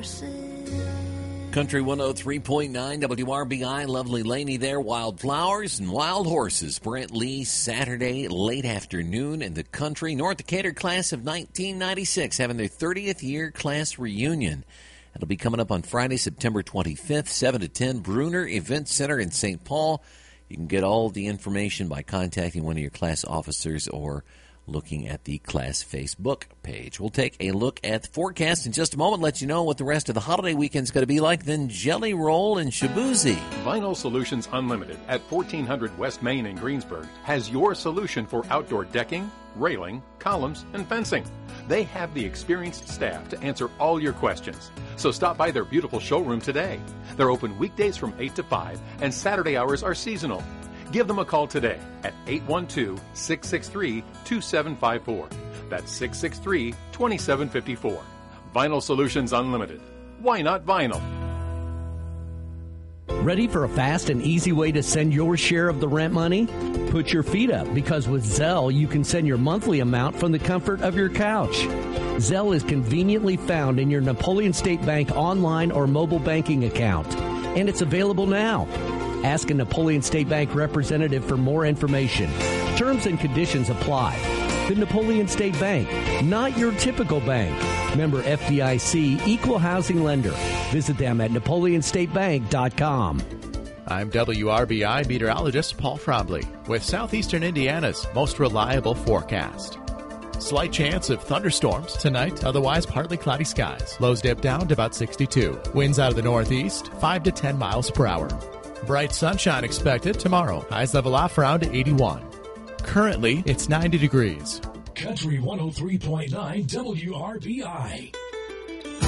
Country 103.9 WRBI, lovely Laney there. Wildflowers and Wild Horses. Brent Lee, Saturday, late afternoon in the country. North Decatur class of 1996 having their 30th year class reunion. It'll be coming up on Friday, September 25th, 7 to 10, Bruner Event Center in St. Paul. You can get all the information by contacting one of your class officers or looking at the class Facebook page. We'll take a look at the forecast in just a moment, let you know what the rest of the holiday weekend's going to be like, then Jelly Roll and Shabuzi. Vinyl Solutions Unlimited at 1400 West Main in Greensburg has your solution for outdoor decking, railing, columns, and fencing. They have the experienced staff to answer all your questions. So stop by their beautiful showroom today. They're open weekdays from 8 to 5, and Saturday hours are seasonal. Give them a call today at 812-663-2754. That's 663-2754. Vinyl Solutions Unlimited. Why not vinyl? Ready for a fast and easy way to send your share of the rent money? Put your feet up, because with Zelle, you can send your monthly amount from the comfort of your couch. Zelle is conveniently found in your Napoleon State Bank online or mobile banking account, and it's available now. Ask a Napoleon State Bank representative for more information. Terms and conditions apply. The Napoleon State Bank, not your typical bank. Member FDIC, equal housing lender. Visit them at NapoleonStateBank.com. I'm WRBI meteorologist Paul Frobley with Southeastern Indiana's most reliable forecast. Slight chance of thunderstorms tonight, otherwise partly cloudy skies. Lows dip down to about 62. Winds out of the northeast, 5 to 10 miles per hour. Bright sunshine expected tomorrow. Highs level off around 81. Currently, it's 90 degrees. Country 103.9 WRBI.